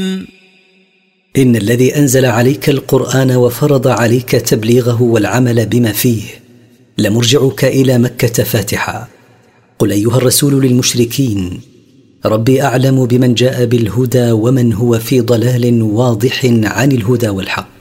إن الذي أنزل عليك القرآن وفرض عليك تبليغه والعمل بما فيه لمرجعك إلى مكة فاتحا. قل أيها الرسول للمشركين: ربي أعلم بمن جاء بالهدى ومن هو في ضلال واضح عن الهدى والحق.